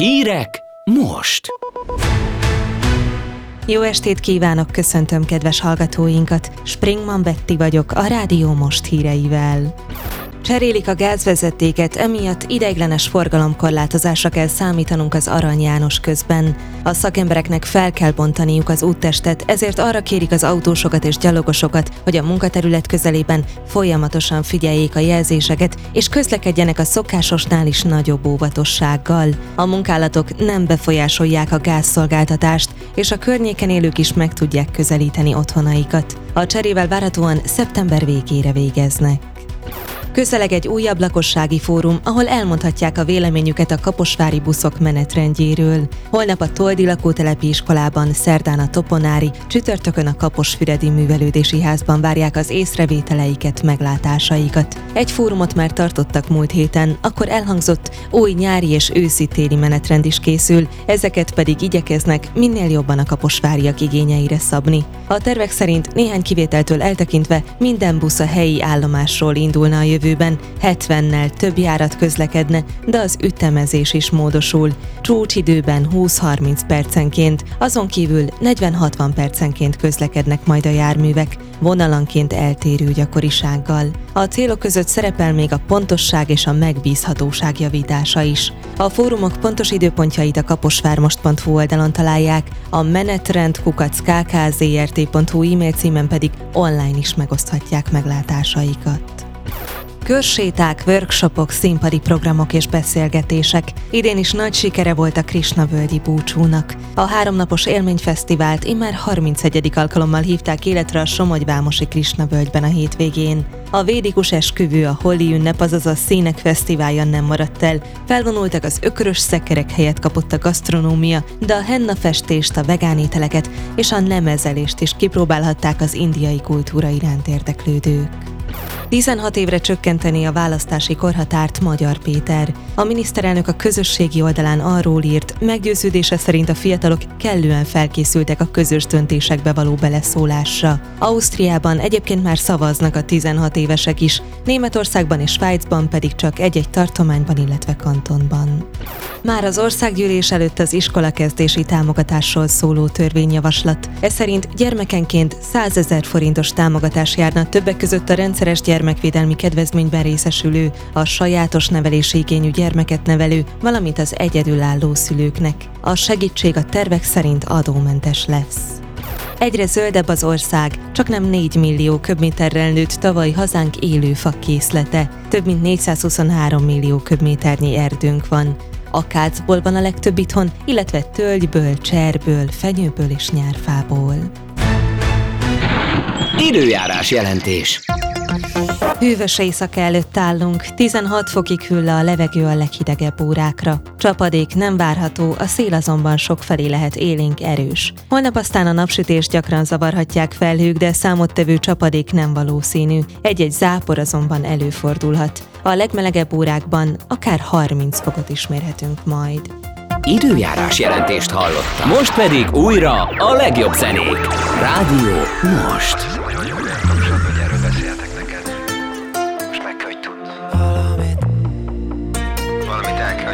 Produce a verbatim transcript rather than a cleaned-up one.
Hírek most! Jó estét kívánok, köszöntöm kedves hallgatóinkat. Springman Betty vagyok a Rádió Most híreivel. Cserélik a gázvezetéket, emiatt ideiglenes forgalomkorlátozásra kell számítanunk az Arany János közben. A szakembereknek fel kell bontaniuk az úttestet, ezért arra kérik az autósokat és gyalogosokat, hogy a munkaterület közelében folyamatosan figyeljék a jelzéseket, és közlekedjenek a szokásosnál is nagyobb óvatossággal. A munkálatok nem befolyásolják a gázszolgáltatást, és a környéken élők is meg tudják közelíteni otthonaikat. A cserével várhatóan szeptember végére végeznek. Közeleg egy újabb lakossági fórum, ahol elmondhatják a véleményüket a kaposvári buszok menetrendjéről. Holnap a Toldi lakótelepi iskolában, szerdán a Toponári, csütörtökön a Kaposfüredi Művelődési Házban várják az észrevételeiket, meglátásaikat. Egy fórumot már tartottak múlt héten, akkor elhangzott, új nyári és őszi-téli menetrend is készül, ezeket pedig igyekeznek minél jobban a kaposváriak igényeire szabni. A tervek szerint néhány kivételtől eltekintve minden busz a helyi állomásról indulna a jövőben, hetvennel több járat közlekedne, de az ütemezés is módosul. Csúcsidőben húsz-harminc percenként, azon kívül negyven-hatvan percenként közlekednek majd a járművek, vonalanként eltérő gyakorisággal. A célok között szerepel még a pontosság és a megbízhatóság javítása is. A fórumok pontos időpontjait a kaposvármost pont hu oldalon találják, a menetrend kukac k k z r t pont hu e-mail címen pedig online is megoszthatják meglátásaikat. Körséták, workshopok, színpadi programok és beszélgetések. Idén is nagy sikere volt a Krisnavölgyi búcsúnak. A háromnapos élményfesztivált immár harmincegyedik alkalommal hívták életre a Somogyvámosi Krisnavölgyben a hétvégén. A védikus esküvő, a holi ünnep, azaz a színek fesztiválja nem maradt el. Felvonultak az ökörös szekerek, helyet kapott a gasztronómia, de a henna festést, a vegán ételeket és a nemezelést is kipróbálhatták az indiai kultúra iránt érdeklődők. tizenhat évre csökkenteni a választási korhatárt Magyar Péter. A miniszterelnök a közösségi oldalán arról írt, meggyőződése szerint a fiatalok kellően felkészültek a közös döntésekbe való beleszólásra. Ausztriában egyébként már szavaznak a tizenhat évesek is, Németországban és Svájcban pedig csak egy-egy tartományban, illetve kantonban. Már az országgyűlés előtt az iskolakezdési támogatásról szóló törvényjavaslat. Ez szerint gyermekenként százezer forintos támogatás járna többek között a rendszeres gyermekvédelmi kedvezményben részesülő, a sajátos nevelési igényű gyermeket nevelő, valamint az egyedülálló szülőknek. A segítség a tervek szerint adómentes lesz. Egyre zöldebb az ország, csaknem négy millió köbméterrel nőtt tavaly hazánk élőfa készlete. Több mint négyszázhuszonhárom millió köbméternyi erdőnk van. Akácból van a legtöbb itthon, illetve tölgyből, cserből, fenyőből és nyárfából. Időjárás jelentés. Hűvös éjszaka előtt állunk, tizenhat fokig hűl le a levegő a leghidegebb órákra. Csapadék nem várható, a szél azonban sokfelé lehet élénk, erős. Holnap aztán a napsütés gyakran zavarhatják felhők, de számottevő csapadék nem valószínű. Egy-egy zápor azonban előfordulhat. A legmelegebb órákban akár harminc fokot is mérhetünk majd. Időjárás jelentést hallottam. Most pedig újra a legjobb zenék. Rádió Most.